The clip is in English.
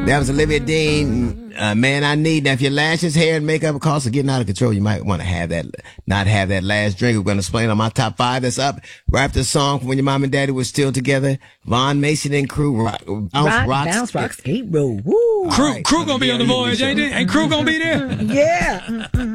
That was Olivia Dean. Man, I Need. Now, if your lashes, hair, and makeup costs are getting out of control, you might want to not have that last drink. We're going to explain on my top 5 that's up. Right after the song from when your mom and daddy were still together. Von Mason and Crew. Bounce Rock Skate Road. Woo. Crew gonna be on the voyage, ain't it? Ain't Crew gonna be there? Yeah.